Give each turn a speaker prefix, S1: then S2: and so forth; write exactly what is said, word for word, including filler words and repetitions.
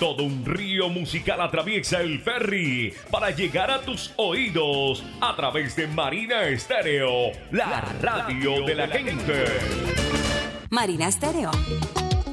S1: Todo un río musical atraviesa el ferry para llegar a tus oídos a través de Marina Estéreo, la radio de la gente.
S2: Marina Estéreo.